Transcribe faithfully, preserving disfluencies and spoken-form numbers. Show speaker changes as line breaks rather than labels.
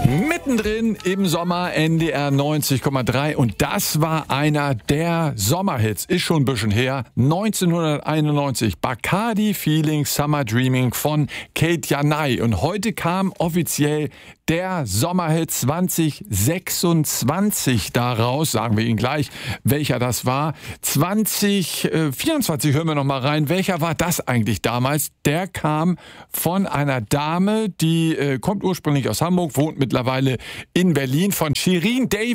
Mittendrin im Sommer, N D R neunzig Komma drei, und das war einer der Sommerhits, ist schon ein bisschen her, neunzehnhunderteinundneunzig, Bacardi Feeling Summer Dreaming von Kate Janai, und heute kam offiziell der Sommerhit zwanzig sechsundzwanzig daraus, sagen wir Ihnen gleich, welcher das war. zwanzig vierundzwanzig hören wir noch mal rein, welcher war das eigentlich damals? Der kam von einer Dame, die äh, kommt ursprünglich aus Hamburg, wohnt mittlerweile in Berlin, von Shirin David.